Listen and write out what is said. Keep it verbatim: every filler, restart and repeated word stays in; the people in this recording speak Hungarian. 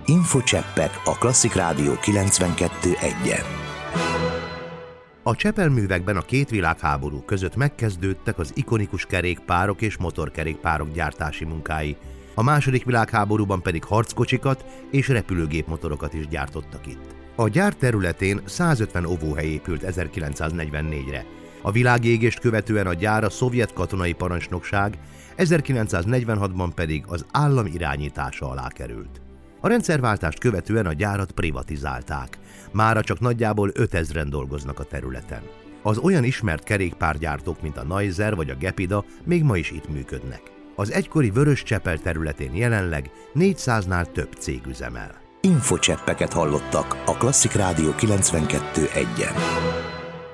Infocseppek a Klasszik Rádió kilencvenkettő egyen. A Csepel-művekben a két világháború között megkezdődtek az ikonikus kerékpárok és motorkerékpárok gyártási munkái. A második világháborúban pedig harckocsikat és repülőgépmotorokat is gyártottak itt. A gyár területén százötven óvóhely épült ezerkilencszáznegyvennégyre. A világégést követően a gyár a szovjet katonai parancsnokság, ezerkilencszáznegyvenhatban pedig az állam irányítása alá került. A rendszerváltást követően a gyárat privatizálták. Mára csak nagyjából ötezren dolgoznak a területen. Az olyan ismert kerékpárgyártók, mint a Neusser vagy a Gepida még ma is itt működnek. Az egykori Vörös-Csepel területén jelenleg négyszáznál több cég üzemel. Infocseppeket hallottak a Klasszik Rádió kilencvenkettő egyen.